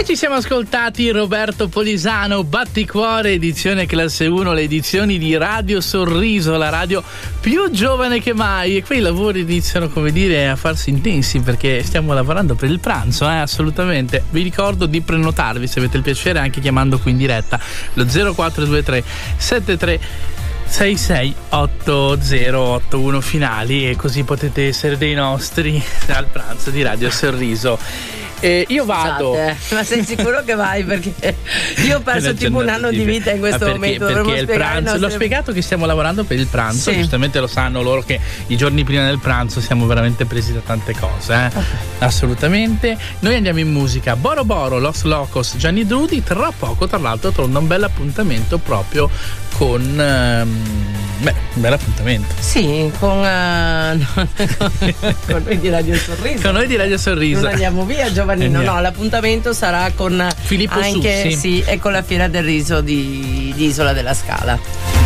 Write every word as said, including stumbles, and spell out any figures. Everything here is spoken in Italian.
E ci siamo ascoltati Roberto Polisano, Batticuore, edizione classe uno, le edizioni di Radio Sorriso, la radio più giovane che mai. E quei lavori iniziano, come dire, a farsi intensi perché stiamo lavorando per il pranzo, eh, assolutamente. Vi ricordo di prenotarvi se avete il piacere, anche chiamando qui in diretta lo zero quattro due tre sette tre sei sei otto zero otto uno finali, e così potete essere dei nostri al pranzo di Radio Sorriso. Eh, io vado. Scusate, ma sei sicuro che vai? Perché io ho perso tipo un anno di vita in questo ah, perché, momento. Perché il pranzo, nostre... l'ho spiegato che stiamo lavorando per il pranzo, sì. Giustamente lo sanno loro che i giorni prima del pranzo siamo veramente presi da tante cose, eh? Okay. Assolutamente. Noi andiamo in musica. Boro Boro, Los Locos, Gianni Drudi. Tra poco, tra l'altro, torna un bel appuntamento proprio con um, beh, un bel appuntamento. Sì, con uh, con noi di Radio Sorriso. Con noi di Radio Sorriso. Non andiamo via, Giovannino. No, l'appuntamento sarà con Filippo anche Su, sì. sì, e con la Fiera del Riso di, di Isola della Scala.